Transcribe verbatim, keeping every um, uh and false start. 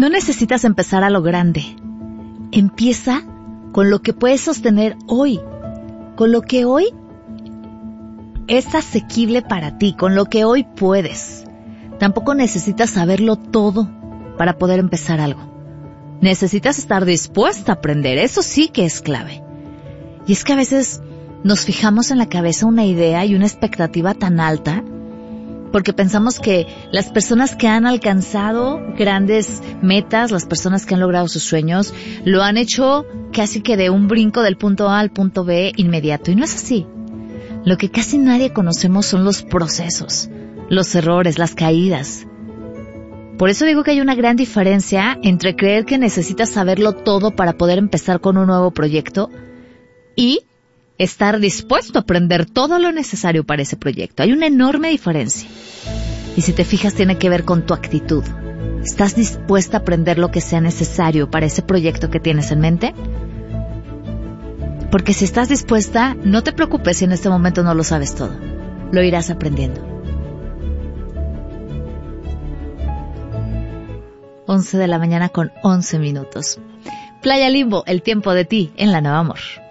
No necesitas empezar a lo grande. Empieza con lo que puedes sostener hoy, con lo que hoy es asequible para ti, con lo que hoy puedes. Tampoco necesitas saberlo todo para poder empezar algo. Necesitas estar dispuesta a aprender, eso sí que es clave. Y es que a veces nos fijamos en la cabeza una idea y una expectativa tan alta porque pensamos que las personas que han alcanzado grandes metas, las personas que han logrado sus sueños, lo han hecho casi que de un brinco del punto A al punto B inmediato. Y no es así. Lo que casi nadie conocemos son los procesos, los errores, las caídas. Por eso digo que hay una gran diferencia entre creer que necesitas saberlo todo para poder empezar con un nuevo proyecto y estar dispuesto a aprender todo lo necesario para ese proyecto. Hay una enorme diferencia. Y si te fijas, tiene que ver con tu actitud. ¿Estás dispuesta a aprender lo que sea necesario para ese proyecto que tienes en mente? Porque si estás dispuesta, no te preocupes si en este momento no lo sabes todo. Lo irás aprendiendo. once de la mañana con once minutos. Playa Limbo, el tiempo de ti en La Nueva Amor.